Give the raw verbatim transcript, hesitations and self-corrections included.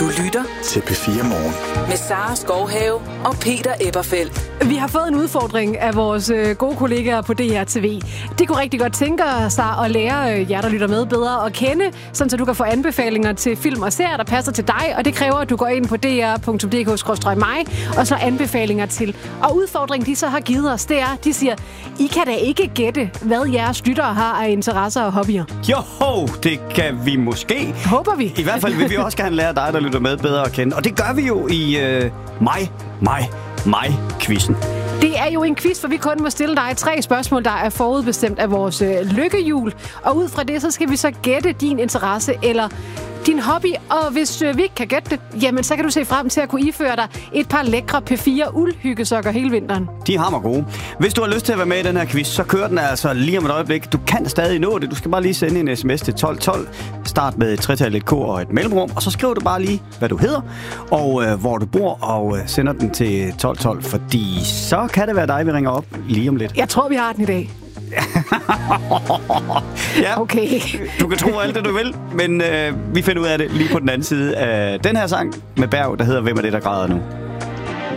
Du lytter til P fire Morgen med Sara Skovhave og Peter Eberfeldt. Vi har fået en udfordring af vores øh, gode kollegaer på D R T V. De kunne rigtig godt tænke sig at lære øh, jer, der lytter med, bedre at kende, sådan så du kan få anbefalinger til film og serier, der passer til dig, og det kræver, at du går ind på d r punktum d k skråstreg mig og så anbefalinger til. Og udfordringen, de så har givet os, det er, de siger, I kan da ikke gætte, hvad jeres lyttere har af interesser og hobbyer. Jo, det kan vi måske. Håber vi. I hvert fald vil vi også gerne lære dig, der lytter med, bedre at kende. Og det gør vi jo i øh, mig, mig, mig-quizzen. Det er jo en quiz, for vi kun må stille dig tre spørgsmål, der er forudbestemt af vores øh, lykkehjul. Og ud fra det, så skal vi så gætte din interesse eller din hobby. Og hvis øh, vi ikke kan gætte det, jamen så kan du se frem til at kunne iføre dig et par lækre P fire uldhyggesokker hele vinteren. De er hammer gode. Hvis du har lyst til at være med i den her quiz, så kører den altså lige om et øjeblik. Du kan stadig nå det. Du skal bare lige sende en sms til tolv tolv. Start med et tretal, et K og et mellemrum. Og så skriver du bare lige, hvad du hedder og øh, hvor du bor, og øh, sender den til tolv tolv. Fordi så kan det være dig, vi ringer op lige om lidt. Jeg tror, vi har den i dag. Ja, okay. Du kan tro alt det, du vil, men øh, vi finder ud af det lige på den anden side af den her sang med Berg, der hedder Hvem er det, der græder nu?